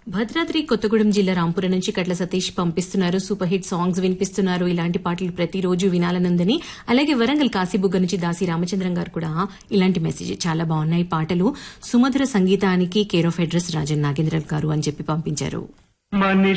భద్రాద్రి కొత్తగూడెం జిల్లా రాంపురం నుంచి కట్ల సతీష్ పంపిస్తున్నారు. సూపర్ హిట్ సాంగ్స్ వినిపిస్తున్నారు. ఇలాంటి పాటలు ప్రతిరోజు వినాలనుందని. అలాగే వరంగల్ కాశీబుగ్గ నుంచి దాసి రామచంద్రం గారు కూడా ఇలాంటి మెసేజ్, చాలా బాగున్నాయి పాటలు, సుమధుర సంగీతానికి care of address Rajan Nagendran గారు అని చెప్పి పంపించారు.